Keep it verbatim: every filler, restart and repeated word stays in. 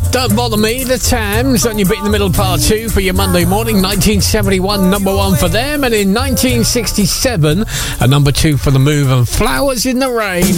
Don't Bother Me, The Thames, on your Bit in the Middle part two for your Monday morning. nineteen seventy-one, number one for them, and in nineteen sixty-seven, a number two for The Move and Flowers in the Rain.